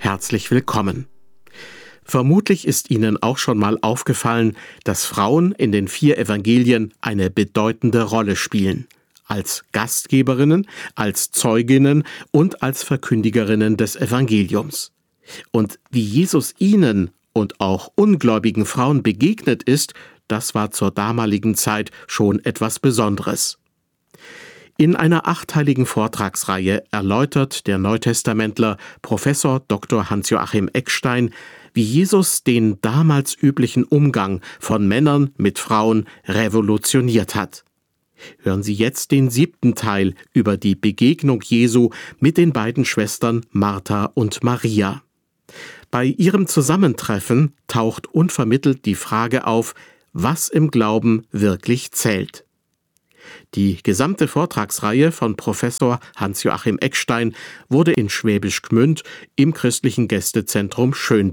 herzlich willkommen. Vermutlich ist Ihnen auch schon mal aufgefallen, dass Frauen in den 4 Evangelien eine bedeutende Rolle spielen. Als Gastgeberinnen, als Zeuginnen und als Verkündigerinnen des Evangeliums. Und wie Jesus ihnen und auch ungläubigen Frauen begegnet ist, das war zur damaligen Zeit schon etwas Besonderes. In einer 8-teiligen Vortragsreihe erläutert der Neutestamentler Professor Dr. Hans-Joachim Eckstein, wie Jesus den damals üblichen Umgang von Männern mit Frauen revolutioniert hat. Hören Sie jetzt den 7. Teil über die Begegnung Jesu mit den beiden Schwestern Martha und Maria. Bei ihrem Zusammentreffen taucht unvermittelt die Frage auf, was im Glauben wirklich zählt. Die gesamte Vortragsreihe von Professor Hans-Joachim Eckstein wurde in Schwäbisch Gmünd im christlichen Gästezentrum Schönberg